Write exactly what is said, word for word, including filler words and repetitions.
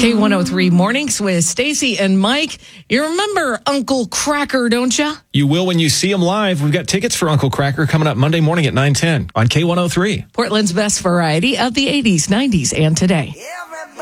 K one oh three Mornings with Stacy and Mike. You remember Uncle Kracker, don't you? You will when you see him live. We've got tickets for Uncle Kracker coming up Monday morning at nine ten on K one oh three. Portland's best variety of the eighties, nineties, and today. Yeah.